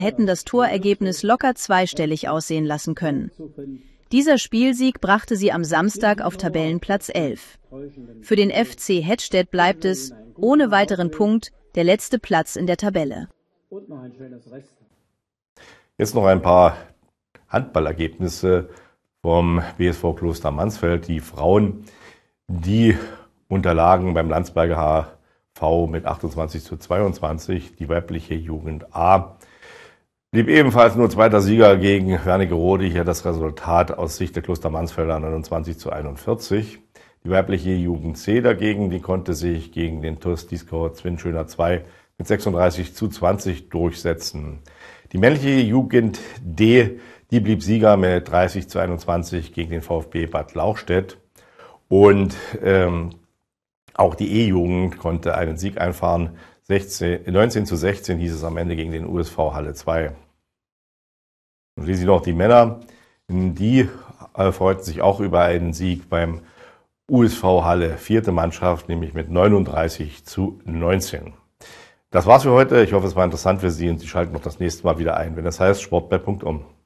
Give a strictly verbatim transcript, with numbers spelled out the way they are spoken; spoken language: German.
hätten das Torergebnis locker zweistellig aussehen lassen können. Dieser Spielsieg brachte sie am Samstag auf Tabellenplatz elf. Für den F C Hettstedt bleibt es, ohne weiteren Punkt, der letzte Platz in der Tabelle. Jetzt noch ein paar Handballergebnisse vom B S V Kloster Mansfeld. Die Frauen, die unterlagen beim Landsberger H V mit achtundzwanzig zu zweiundzwanzig. Die weibliche Jugend A blieb ebenfalls nur zweiter Sieger gegen Wernigerode. Hier das Resultat aus Sicht der Kloster Mansfelder neunundzwanzig zu einundvierzig. Die weibliche Jugend C dagegen, die konnte sich gegen den T U S Dieskau Zwinnschöner zwei mit sechsunddreißig zu zwanzig durchsetzen. Die männliche Jugend D, die blieb Sieger mit dreißig zu einundzwanzig gegen den VfB Bad Lauchstädt. Und ähm, auch die E-Jugend konnte einen Sieg einfahren. neunzehn zu sechzehn hieß es am Ende gegen den U S V Halle zwei. Und schließlich noch die Männer. Die äh, freuten sich auch über einen Sieg beim U S V Halle, vierte Mannschaft, nämlich mit neununddreißig zu neunzehn. Das war's für heute. Ich hoffe, es war interessant für Sie und Sie schalten auch das nächste Mal wieder ein, wenn es heißt Sport bei Punkt um.